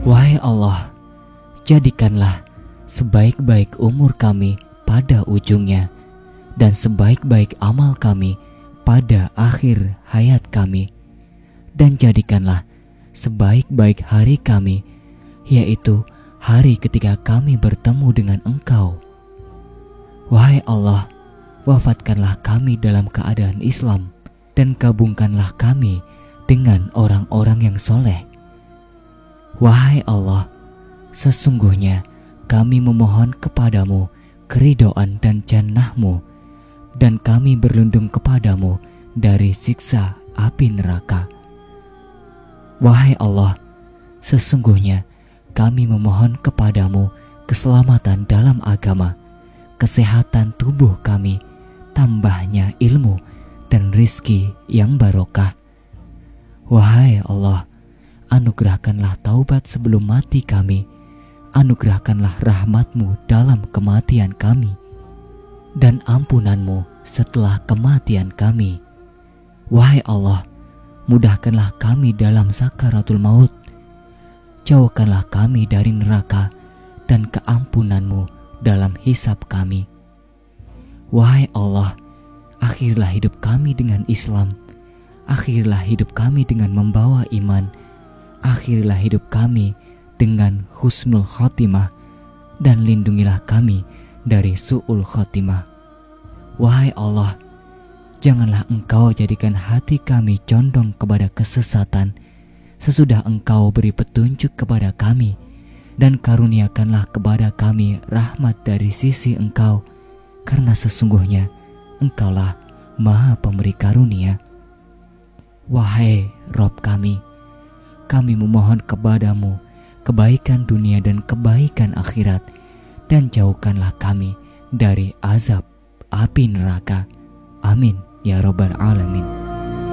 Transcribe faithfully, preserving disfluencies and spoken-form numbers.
Wahai Allah, jadikanlah sebaik-baik umur kami pada ujungnya, dan sebaik-baik amal kami pada akhir hayat kami. Dan jadikanlah sebaik-baik hari kami, yaitu hari ketika kami bertemu dengan Engkau. Wahai Allah, wafatkanlah kami dalam keadaan Islam, dan gabungkanlah kami dengan orang-orang yang soleh. Wahai Allah, sesungguhnya kami memohon kepadamu keridhaan dan jannah-Mu, dan kami berlindung kepadamu dari siksa api neraka. Wahai Allah, sesungguhnya kami memohon kepadamu keselamatan dalam agama, kesehatan tubuh kami, tambahnya ilmu dan rizki yang barokah. Wahai Allah, anugerahkanlah taubat sebelum mati kami, anugerahkanlah rahmat-Mu dalam kematian kami, dan ampunan-Mu setelah kematian kami. Wahai Allah, mudahkanlah kami dalam sakaratul maut, jauhkanlah kami dari neraka, dan keampunan-Mu dalam hisab kami. Wahai Allah, akhirilah hidup kami dengan Islam, akhirilah hidup kami dengan membawa iman, akhirilah hidup kami dengan husnul khotimah, dan lindungilah kami dari su'ul khotimah. Wahai Allah, janganlah Engkau jadikan hati kami condong kepada kesesatan sesudah Engkau beri petunjuk kepada kami, dan karuniakanlah kepada kami rahmat dari sisi Engkau, karena sesungguhnya Engkaulah Maha Pemberi Karunia. Wahai Rob kami, kami memohon kepadamu kebaikan dunia dan kebaikan akhirat, dan jauhkanlah kami dari azab api neraka. Amin ya Rabbal Alamin.